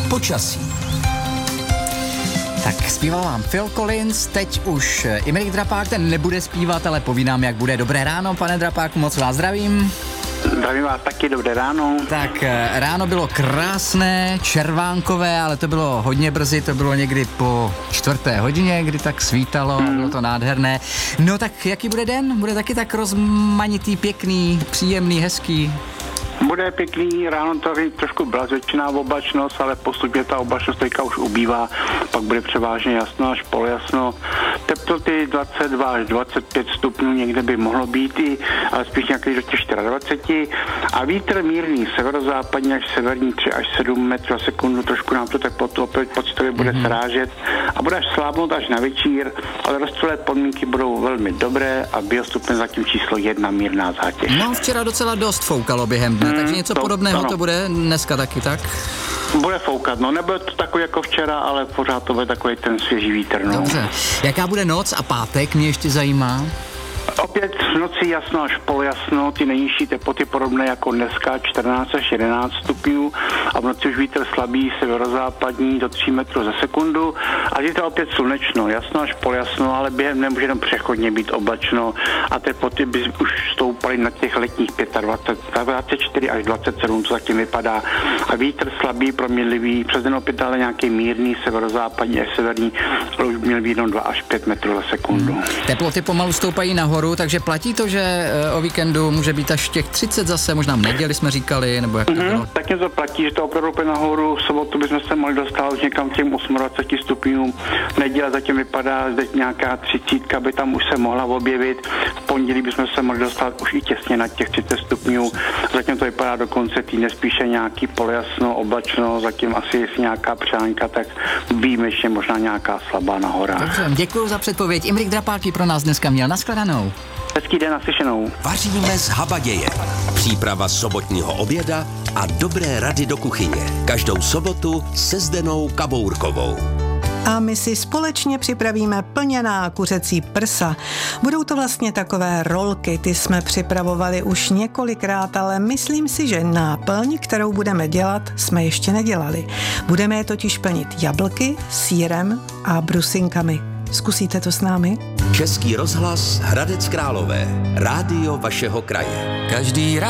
Počasí. Tak zpíval vám Phil Collins, teď už Imrich Drapák, ten nebude zpívat, ale povídám, jak bude. Dobré ráno, pane Drapáku, moc vás zdravím. Zdravím vás taky, dobré ráno. Tak ráno bylo krásné, červánkové, ale to bylo hodně brzy, to bylo někdy po 4:00, kdy tak svítalo a bylo to nádherné. No tak jaký bude den? Bude taky tak rozmanitý, pěkný, příjemný, hezký? Bude pěkný, ráno tady trošku byla zvětšená oblačnost, ale postupně ta oblačnost teďka už ubývá, pak bude převážně jasno až polojasno. Teploty 22 až 25 stupňů někde by mohlo být, ale spíš nějaký do těch 24. A vítr mírný severozápadní až severní 3 až 7 metrů za sekundu, trošku nám to teplotu opět poctivě bude srážet a bude až slábnout až na večír, ale rozstřelé podmínky budou velmi dobré a biostupně zatím číslo 1 mírná zátěž. No včera docela dost foukalo během dne, takže něco podobného to bude dneska taky, tak? Bude foukat, no nebude to takový jako včera, ale pořád to bude takový ten svěží vítr, no. Dobře. Jaká bude noc a pátek, mě ještě zajímá? Opět v noci jasno až polojasno, ty nejnižší teploty podobné jako dneska 14 až 11 stupňů a v noci už vítr slabý severozápadní do 3 metrů za sekundu a zítra opět slunečno, jasno až polojasno, ale během dne může jenom přechodně být oblačno a teploty by už stoupaly na těch letních 25, 24 až 27, co zatím vypadá a vítr slabý, proměnlivý, přes den opět ale nějaký mírný severozápadní až severní, ale už měl být jenom 2 až 5 metrů za sekundu. Teploty pomalu stoupají nahoru, takže platí to, že o víkendu může být až těch 30 zase, možná v neděli jsme říkali, nebo jak to bylo? Tak něco platí, že to opravdu opět nahoru, v sobotu bychom se mohli dostat už někam těm 28 stupňům, neděle zatím vypadá, zde nějaká 30 by tam už se mohla objevit, v pondělí bychom se mohli dostat už i těsně na těch 30 stupňů, zatím to vypadá do konce týdne spíše nějaký polojasno, oblačno, zatím asi jestli nějaká přánka, tak výjimečně možná nějaká slabá nahora. Dobře, děkuji za předpověď. Imrich Drapák pro nás dneska měl. Nashledanou. Hezký den, naslyšenou. Vaříme z habaděje. Příprava sobotního oběda a dobré rady do kuchyně. Každou sobotu se Zdenou Kabourkovou. A my si společně připravíme plněná kuřecí prsa. Budou to vlastně takové rolky, ty jsme připravovali už několikrát, ale myslím si, že náplň, kterou budeme dělat, jsme ještě nedělali. Budeme je totiž plnit jablky, sýrem a brusinkami. Zkusíte to s námi? Český rozhlas Hradec Králové. Rádio vašeho kraje. Každý